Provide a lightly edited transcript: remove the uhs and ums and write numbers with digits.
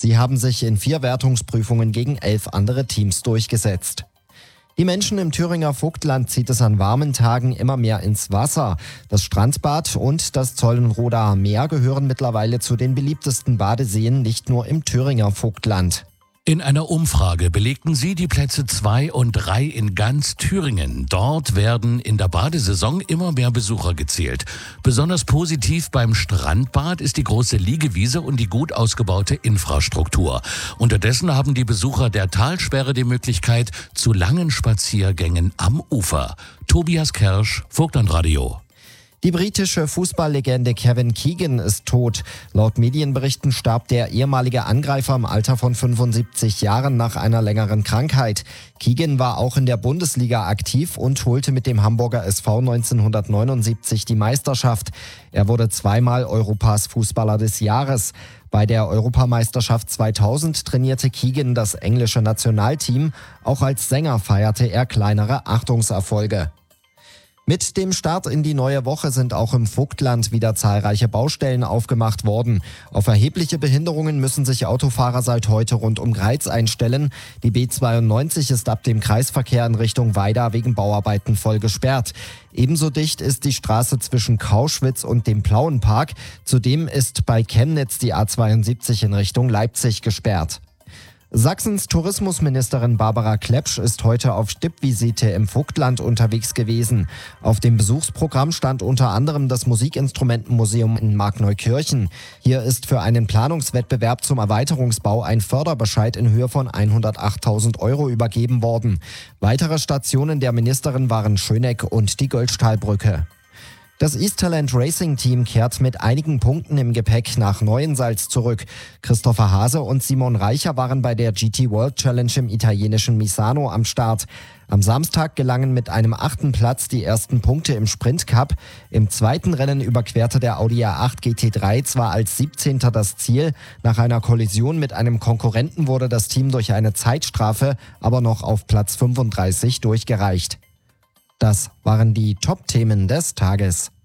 Sie haben sich in 4 Wertungsprüfungen gegen 11 andere Teams durchgesetzt. Die Menschen im Thüringer Vogtland zieht es an warmen Tagen immer mehr ins Wasser. Das Strandbad und das Zollenrodaer Meer gehören mittlerweile zu den beliebtesten Badeseen, nicht nur im Thüringer Vogtland. In einer Umfrage belegten sie die Plätze 2 und 3 in ganz Thüringen. Dort werden in der Badesaison immer mehr Besucher gezählt. Besonders positiv beim Strandbad ist die große Liegewiese und die gut ausgebaute Infrastruktur. Unterdessen haben die Besucher der Talsperre die Möglichkeit zu langen Spaziergängen am Ufer. Tobias Kersch, Vogtlandradio. Die britische Fußballlegende Kevin Keegan ist tot. Laut Medienberichten starb der ehemalige Angreifer im Alter von 75 Jahren nach einer längeren Krankheit. Keegan war auch in der Bundesliga aktiv und holte mit dem Hamburger SV 1979 die Meisterschaft. Er wurde 2-mal Europas Fußballer des Jahres. Bei der Europameisterschaft 2000 trainierte Keegan das englische Nationalteam. Auch als Sänger feierte er kleinere Achtungserfolge. Mit dem Start in die neue Woche sind auch im Vogtland wieder zahlreiche Baustellen aufgemacht worden. Auf erhebliche Behinderungen müssen sich Autofahrer seit heute rund um Greiz einstellen. Die B92 ist ab dem Kreisverkehr in Richtung Weida wegen Bauarbeiten voll gesperrt. Ebenso dicht ist die Straße zwischen Kauschwitz und dem Plauenpark. Zudem ist bei Chemnitz die A72 in Richtung Leipzig gesperrt. Sachsens Tourismusministerin Barbara Klepsch ist heute auf Stippvisite im Vogtland unterwegs gewesen. Auf dem Besuchsprogramm stand unter anderem das Musikinstrumentenmuseum in Markneukirchen. Hier ist für einen Planungswettbewerb zum Erweiterungsbau ein Förderbescheid in Höhe von 108.000 € übergeben worden. Weitere Stationen der Ministerin waren Schöneck und die Göllstahlbrücke. Das Easterland Racing Team kehrt mit einigen Punkten im Gepäck nach Neuensalz zurück. Christopher Hase und Simon Reicher waren bei der GT World Challenge im italienischen Misano am Start. Am Samstag gelangen mit einem 8. Platz die ersten Punkte im Sprint Cup. Im zweiten Rennen überquerte der Audi A8 GT3 zwar als 17. das Ziel. Nach einer Kollision mit einem Konkurrenten wurde das Team durch eine Zeitstrafe aber noch auf Platz 35 durchgereicht. Das waren die Top-Themen des Tages.